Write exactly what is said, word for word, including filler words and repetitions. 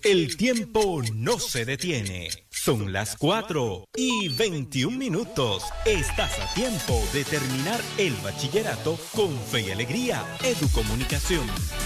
El tiempo no se detiene. Son las cuatro y veintiún minutos. Estás a tiempo de terminar el bachillerato con fe y alegría. Educomunicación.